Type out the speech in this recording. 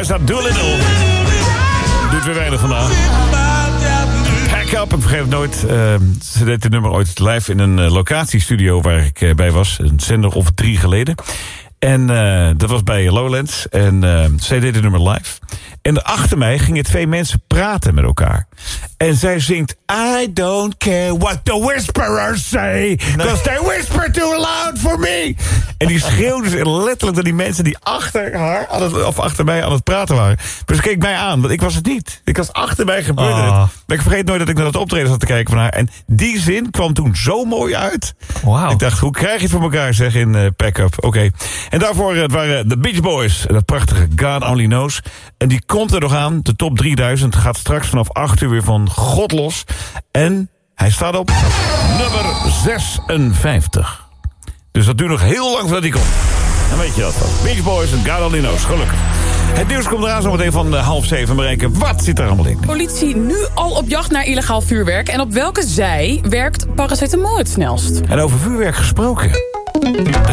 Daar staat Doolittle. Doet weer weinig vandaag. Pack Up, ik vergeet het nooit. Ze deed het nummer ooit live in een locatiestudio waar ik bij was. Een zender of 3 geleden. En dat was bij Lowlands. En zij deed het nummer live. En achter mij gingen 2 mensen praten met elkaar. En zij zingt... I don't care what the whisperers say. Because they whisper too loud for me. En die schreeuwde ze letterlijk naar die mensen die achter haar... of achter mij aan het praten waren. Dus ze keek mij aan, want ik was het niet. Ik was achter mij gebeurde het. Maar ik vergeet nooit dat ik naar dat optreden zat te kijken van haar. En die zin kwam toen zo mooi uit. Wow. Ik dacht, hoe krijg je het voor elkaar, zeg, in Pack Up. Oké. En daarvoor het waren de Beach Boys. En dat prachtige God Only Knows. En die komt er nog aan. De top 3000 gaat straks vanaf 8 uur weer van God los. En hij staat op nummer 56. Dus dat duurt nog heel lang voordat hij komt. Dan weet je dat wel. Beach Boys en God Only Knows, gelukkig. Het nieuws komt eraan zo meteen van 6:30 bereiken. Wat zit er allemaal in? Politie nu al op jacht naar illegaal vuurwerk. En op welke zij werkt paracetamol het snelst? En over vuurwerk gesproken.